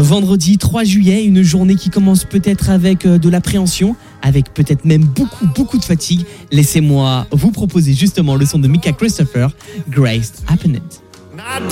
Vendredi 3 juillet, une journée qui commence peut-être avec de l'appréhension, avec peut-être même beaucoup de fatigue. Laissez-moi vous proposer justement le son de Mika Christopher, Grace Happened.